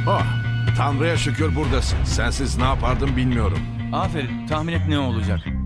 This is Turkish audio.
Oh, Tanrı'ya şükür buradasın. Sensiz ne yapardım bilmiyorum. Aferin. Tahmin et ne olacak?